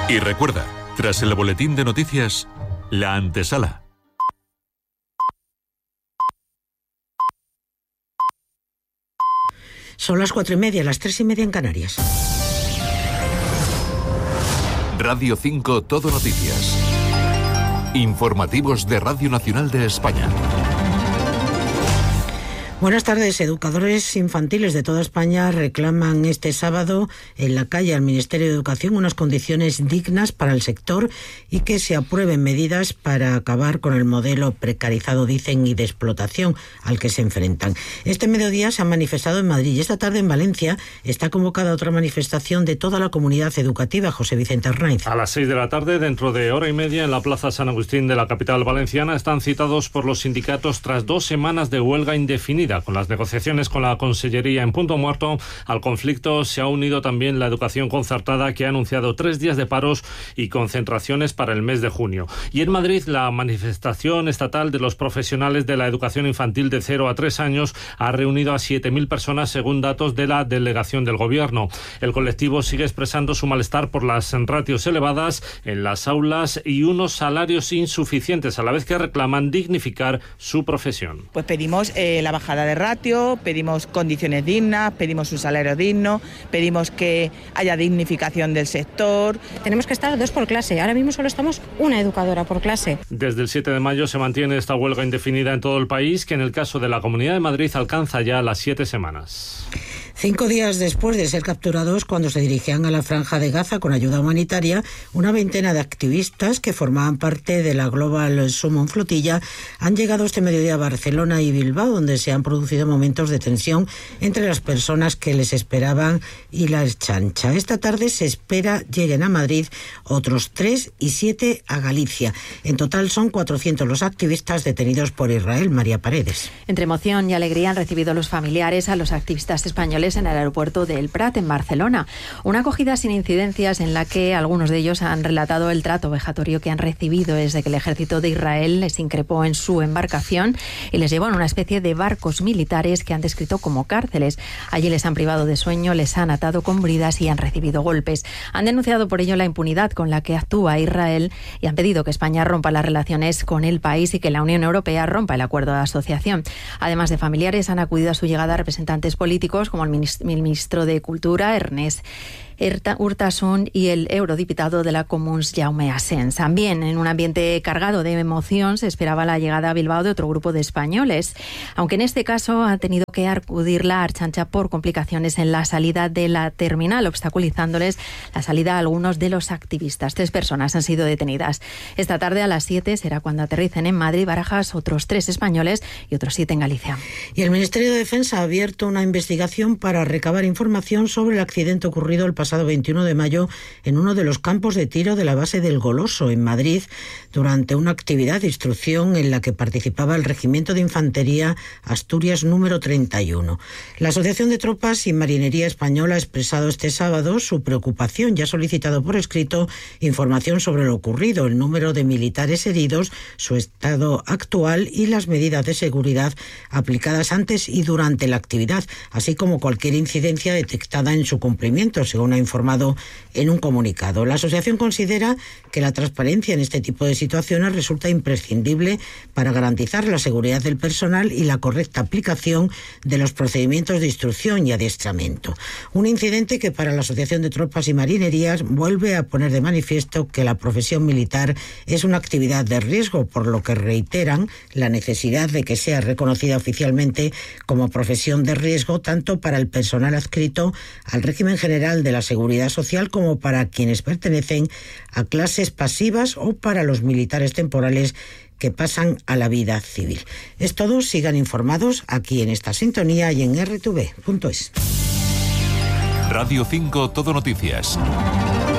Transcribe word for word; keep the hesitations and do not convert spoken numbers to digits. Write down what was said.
Y recuerda, tras el boletín de noticias, la antesala. Son las cuatro y media, las tres y media en Canarias. Radio cinco Todo Noticias. Informativos de Radio Nacional de España. Buenas tardes. Educadores infantiles de toda España reclaman este sábado en la calle al Ministerio de Educación unas condiciones dignas para el sector y que se aprueben medidas para acabar con el modelo precarizado, dicen, y de explotación al que se enfrentan. Este mediodía se han manifestado en Madrid y esta tarde en Valencia está convocada otra manifestación de toda la comunidad educativa. José Vicente Arnaiz. A las seis de la tarde, dentro de hora y media, en la Plaza San Agustín de la capital valenciana, están citados por los sindicatos tras dos semanas de huelga indefinida. Con las negociaciones con la Consellería en punto muerto, al conflicto se ha unido también la educación concertada, que ha anunciado tres días de paros y concentraciones para el mes de junio. Y en Madrid, la manifestación estatal de los profesionales de la educación infantil de cero a tres años ha reunido a siete mil personas, según datos de la delegación del Gobierno. El colectivo sigue expresando su malestar por las ratios elevadas en las aulas y unos salarios insuficientes, a la vez que reclaman dignificar su profesión. Pues pedimos eh, la bajada de ratio, pedimos condiciones dignas, pedimos un salario digno, pedimos que haya dignificación del sector. Tenemos que estar dos por clase, ahora mismo solo estamos una educadora por clase. Desde el siete de mayo se mantiene esta huelga indefinida en todo el país, que en el caso de la Comunidad de Madrid alcanza ya las siete semanas. Cinco días después de ser capturados cuando se dirigían a la Franja de Gaza con ayuda humanitaria, una veintena de activistas que formaban parte de la Global Summon Flotilla han llegado este mediodía a Barcelona y Bilbao, donde se han producido momentos de tensión entre las personas que les esperaban y la chancha. Esta tarde se espera lleguen a Madrid otros tres y siete a Galicia. En total son cuatrocientos los activistas detenidos por Israel. María Paredes. Entre emoción y alegría han recibido los familiares a los activistas españoles en el aeropuerto del Prat, en Barcelona. Una acogida sin incidencias en la que algunos de ellos han relatado el trato vejatorio que han recibido desde que el ejército de Israel les increpó en su embarcación y les llevó en una especie de barcos militares que han descrito como cárceles. Allí les han privado de sueño, les han atado con bridas y han recibido golpes. Han denunciado por ello la impunidad con la que actúa Israel y han pedido que España rompa las relaciones con el país y que la Unión Europea rompa el acuerdo de asociación. Además de familiares, han acudido a su llegada representantes políticos como el el ministro de Cultura, Ernest Urtasun, y el eurodiputado de la Comuns, Jaume Asens. También, en un ambiente cargado de emoción, se esperaba la llegada a Bilbao de otro grupo de españoles, aunque en este caso ha tenido que acudir la Archancha por complicaciones en la salida de la terminal, obstaculizándoles la salida a algunos de los activistas. Tres personas han sido detenidas. Esta tarde a las siete será cuando aterricen en Madrid, Barajas, otros tres españoles y otros siete en Galicia. Y el Ministerio de Defensa ha abierto una investigación para recabar información sobre el accidente ocurrido el pasado veintiuno de mayo en uno de los campos de tiro de la base del Goloso, en Madrid, durante una actividad de instrucción en la que participaba el Regimiento de Infantería Asturias número treinta y uno. La Asociación de Tropas y Marinería Española ha expresado este sábado su preocupación y ha solicitado por escrito información sobre lo ocurrido, el número de militares heridos, su estado actual y las medidas de seguridad aplicadas antes y durante la actividad, así como cualquier incidencia detectada en su cumplimiento, según ha informado en un comunicado. La asociación considera que la transparencia en este tipo de situaciones resulta imprescindible para garantizar la seguridad del personal y la correcta aplicación de los procedimientos de instrucción y adiestramiento. Un incidente que para la Asociación de Tropas y Marinerías vuelve a poner de manifiesto que la profesión militar es una actividad de riesgo, por lo que reiteran la necesidad de que sea reconocida oficialmente como profesión de riesgo tanto para el personal adscrito al régimen general de la Seguridad Social como para quienes pertenecen a clases pasivas o para los militares temporales que pasan a la vida civil. Es todo, sigan informados aquí en esta sintonía y en erre te ve punto es. Radio cinco Todo Noticias.